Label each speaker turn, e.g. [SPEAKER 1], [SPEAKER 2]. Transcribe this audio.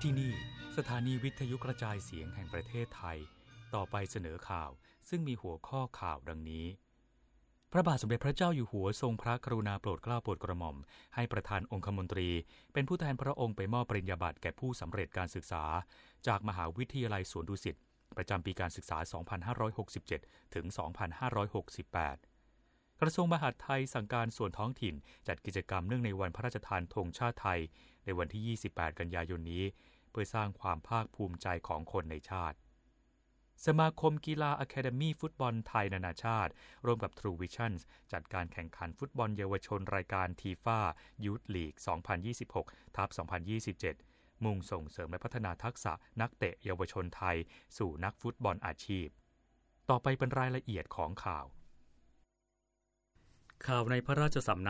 [SPEAKER 1] ที่นี่สถานีวิทยุกระจายเสียงแห่งประเทศไทยต่อไปเสนอข่าวซึ่งมีหัวข้อข่าวดังนี้พระบาทสมเด็จพระเจ้าอยู่หัวทรงพระกรุณาโปรดเกล้าโปรดกระหม่อมให้ประธานองคมนตรีเป็นผู้แทนพระองค์ไปมอบปริญญาบัตรแก่ผู้สำเร็จการศึกษาจากมหาวิทยาลัยสวนดุสิตประจำปีการศึกษา 2567 ถึง 2568 กระทรวงมหาดไทยสั่งการส่วนท้องถิ่นจัดกิจกรรมเนื่องในวันพระราชทานธงชาติไทยในวันที่ 28 กันยายนนี้เพื่อสร้างความภาคภูมิใจของคนในชาติสมาคมกีฬา Academy ฟุตบอลไทยนานาชาติร่วมกับ True Visions จัดการแข่งขันฟุตบอลเยาวชนรายการ TIFA Youth League 2026/2027 มุ่งส่งเสริมและพัฒนาทักษะนักเตะเยาวชนไทยสู่นักฟุตบอลอาชีพต่อไปเป็นรายละเอียดของข่าวในพระราชสำนัก